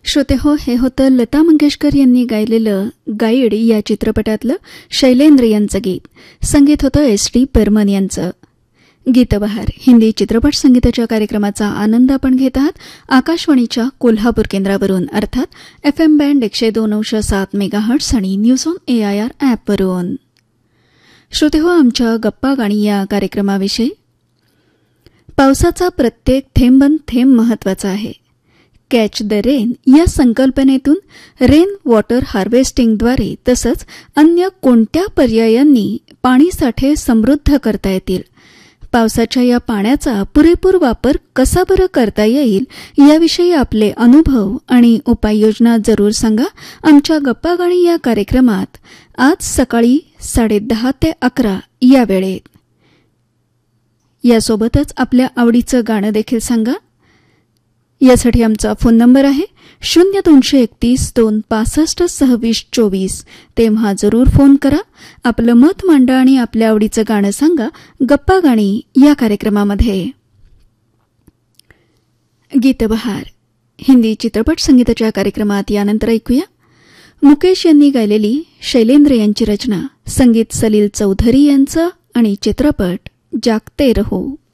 श्रोते हो, हे होतं लता मंगेशकर यांनी गायलेलं गाईड या चित्रपटातलं शैलेंद्र यांचं गीत. संगीत होतं SD बर्मन यांचं. गीतबहार हिंदी चित्रपट संगीताच्या कार्यक्रमाचा आनंद आपण घेत आहात आकाशवाणीच्या कोल्हापूर केंद्रावरून, अर्थात FM बँड 102.7 मेगाहर्ट्झ आणि न्यूज ऑन AIR ॲपवरून. श्रोते हो, आमच्या गप्पा गाणी या कार्यक्रमाविषयी. पावसाचा प्रत्येक थेंबन थेंब महत्वाचा आहे. कॅच द रेन या संकल्पनेतून रेन वॉटर हार्वेस्टिंगद्वारे तसंच अन्य कोणत्या पर्यायांनी पाणीसाठे समृद्ध करता येतील, पावसाच्या या पाण्याचा पुरेपूर वापर कसा बरं करता येईल याविषयी आपले अनुभव आणि उपाययोजना जरूर सांगा आमच्या गप्पा गाणी या कार्यक्रमात आज सकाळी 10:30 ते 11 या वेळेत. यासोबतच आपल्या आवडीचं गाणं देखील सांगा. यासाठी आमचा फोन नंबर आहे 0231-265-2624. तेव्हा जरूर फोन करा, आपलं मत मांडा आणि आपल्या आवडीचं गाणं सांगा गप्पा गाणी या कार्यक्रमामध्ये. गीतबहार हिंदी चित्रपट संगीताच्या कार्यक्रमात यानंतर ऐकूया मुकेश यांनी गायलेली शैलेंद्र यांची रचना, संगीत सलील चौधरी यांचं आणि चित्रपट जागते रहो.